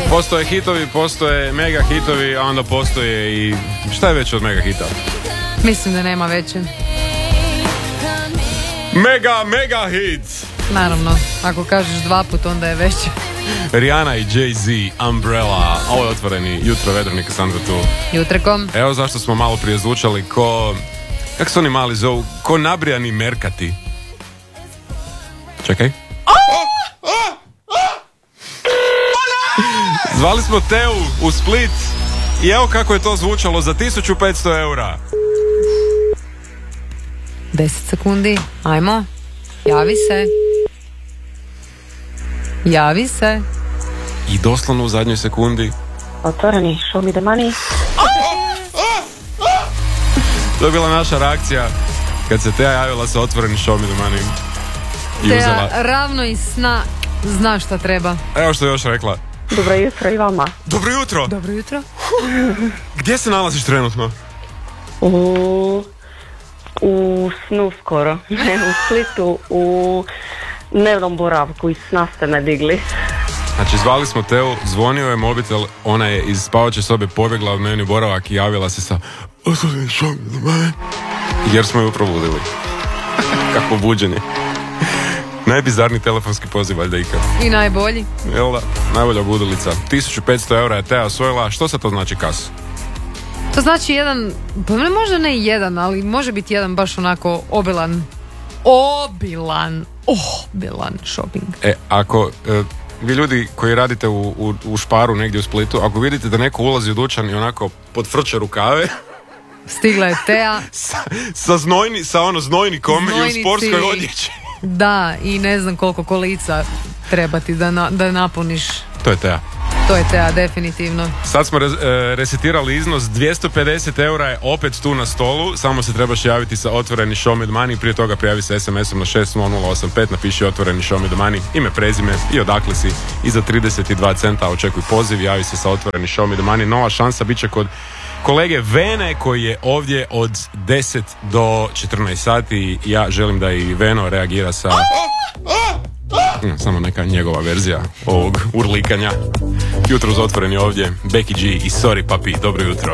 Postoje hitovi, postoje mega hitovi, a onda postoje i šta je veće od mega hita? Mislim da nema veće. Mega hit! Naravno, ako kažeš 2 puta onda je veće. Rihanna i Jay-Z, Umbrella. Ovo je otvoreni jutro, Vedrnika, Sandra tu. Jutrekom. Evo zašto smo malo prije zvučali ko... Kako se oni mali zovu? Ko nabrijani merkati. Čekaj. Zvali smo Teu u Split i evo kako je to zvučalo za 1500 eura. 10 sekundi, ajmo. Javi se. Javi se. I doslovno u zadnjoj sekundi. Otvoreni, show me the money. To je bila naša reakcija kad se Teja javila sa otvoreni show me the money. I Teja uzela... ravno iz sna zna šta treba. Evo što je još rekla. Dobro jutro i vama. Dobro jutro. Dobro jutro. Gdje se nalaziš trenutno? U snu skoro. U Splitu, u dnevnom boravku. Iz sna ste me digli. Znači, zvali smo Teu, zvonio je mobitel, ona je iz spavaće sobe pobjegla u dnevni boravak i javila se sa otvoreni show me the money. Jer smo ju probudili. Kako buđenje. Najbizarniji telefonski poziv, valjda ikad. I najbolji. Jel da? Najbolja budilica. 1500 eura je Teja osvojila. Što se to znači kas? To znači jedan, pa možda ne jedan, ali može biti jedan baš onako obilan shopping. Ako vi ljudi koji radite u Šparu negdje u Splitu, ako vidite da neko ulazi u dućan i onako potvrče rukave, stigla je Teja sa znojnikom i u sportskoj odjeći. Da, i ne znam koliko kolica treba ti da napuniš. To je Teja. To je Teja, definitivno. Sad smo resetirali iznos, 250 eura je opet tu na stolu, samo se trebaš javiti sa otvoreni show me the money, prije toga prijavi se SMS-om na 60085, napiši otvoreni show me the money, ime, prezime i odakle si, i za 32 centa očekuj poziv, javi se sa otvoreni show me the money. Nova šansa bit će kod kolege Vene koji je ovdje od 10 do 14 sati. Ja želim da i Veno reagira sa... Samo neka njegova verzija ovog urlikanja. Jutro uz otvoreni ovdje, Becky G i Sorry Papi, dobro jutro.